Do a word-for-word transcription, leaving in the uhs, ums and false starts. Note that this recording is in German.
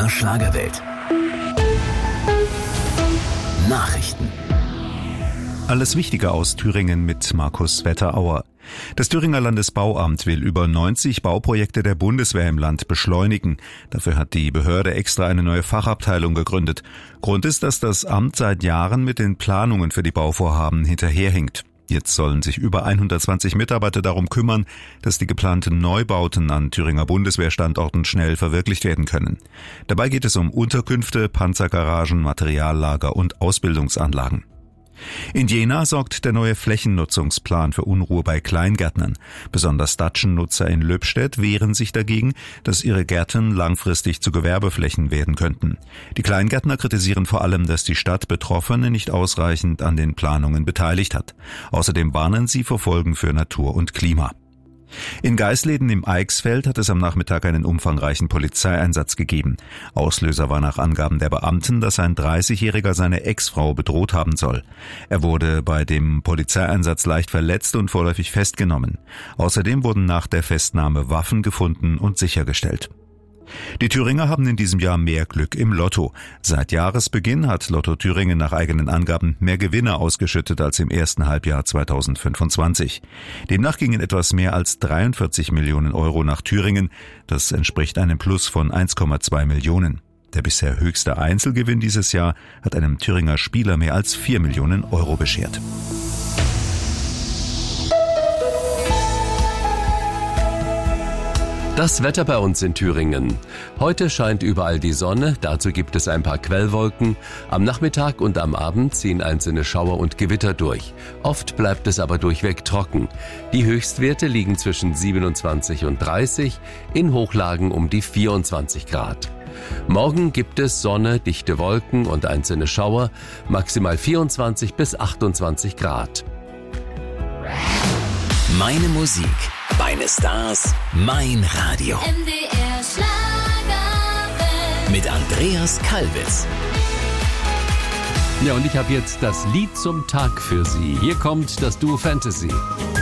Thüringer Schlagerwelt. Nachrichten. Alles Wichtige aus Thüringen mit Markus Wetterauer. Das Thüringer Landesbauamt will über neunzig Bauprojekte der Bundeswehr im Land beschleunigen. Dafür hat die Behörde extra eine neue Fachabteilung gegründet. Grund ist, dass das Amt seit Jahren mit den Planungen für die Bauvorhaben hinterherhinkt. Jetzt sollen sich über hundertzwanzig Mitarbeiter darum kümmern, dass die geplanten Neubauten an Thüringer Bundeswehrstandorten schnell verwirklicht werden können. Dabei geht es um Unterkünfte, Panzergaragen, Materiallager und Ausbildungsanlagen. In Jena sorgt der neue Flächennutzungsplan für Unruhe bei Kleingärtnern. Besonders Datschennutzer in Löbstedt wehren sich dagegen, dass ihre Gärten langfristig zu Gewerbeflächen werden könnten. Die Kleingärtner kritisieren vor allem, dass die Stadt Betroffene nicht ausreichend an den Planungen beteiligt hat. Außerdem warnen sie vor Folgen für Natur und Klima. In Geisleden im Eichsfeld hat es am Nachmittag einen umfangreichen Polizeieinsatz gegeben. Auslöser war nach Angaben der Beamten, dass ein dreißigjähriger seine Ex-Frau bedroht haben soll. Er wurde bei dem Polizeieinsatz leicht verletzt und vorläufig festgenommen. Außerdem wurden nach der Festnahme Waffen gefunden und sichergestellt. Die Thüringer haben in diesem Jahr mehr Glück im Lotto. Seit Jahresbeginn hat Lotto Thüringen nach eigenen Angaben mehr Gewinne ausgeschüttet als im ersten Halbjahr zweitausendfünfundzwanzig. Demnach gingen etwas mehr als dreiundvierzig Millionen Euro nach Thüringen. Das entspricht einem Plus von eins Komma zwei Millionen. Der bisher höchste Einzelgewinn dieses Jahr hat einem Thüringer Spieler mehr als vier Millionen Euro beschert. Das Wetter bei uns in Thüringen. Heute scheint überall die Sonne, dazu gibt es ein paar Quellwolken. Am Nachmittag und am Abend ziehen einzelne Schauer und Gewitter durch. Oft bleibt es aber durchweg trocken. Die Höchstwerte liegen zwischen siebenundzwanzig und dreißig, in Hochlagen um die vierundzwanzig Grad. Morgen gibt es Sonne, dichte Wolken und einzelne Schauer, maximal vierundzwanzig bis achtundzwanzig Grad. Meine Musik, meine Stars, mein Radio. M D R Schlagerwelt. Mit Andreas Kalbitz. Ja, und ich habe jetzt das Lied zum Tag für Sie. Hier kommt das Duo Fantasy.